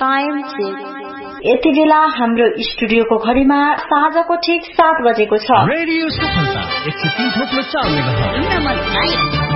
Time check. यति बेला हाम्रो स्टुडियोको घडीमा साँझको ठीक 7 बजेको छ। रेडियो सफलता 103.4 मेगाहर्ज।